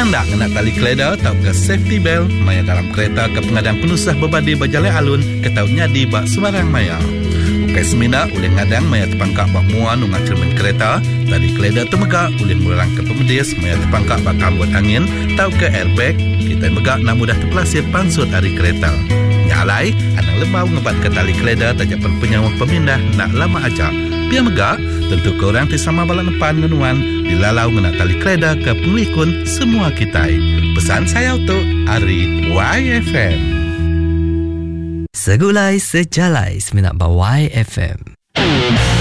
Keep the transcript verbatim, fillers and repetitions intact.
Menandak nak tali keleda tau ke safety belt maya dalam kereta ke pengadang penusah berbadi berjalan alun ke tau nyadi bak sembarang maya. Ukai semina oleh ngadang maya terpangkak bak muan unga cermin kereta, tali keleda temegak oleh melarang ke pemedis maya terpangkak bak kambut angin tau ke airbag, kita megak nak mudah terpelasir pansut hari kereta. Nyalai, anang lemau ngebat ke tali keleda tajapan penyawang pemindah nak lama ajak. Pia megak, tentu korang tisama balak nepan menuan dilalau ngena tali keleda ke pengelikun semua kita. Pesan saya untuk Ari Y F M. Segulai sejalai seminat bawai F M.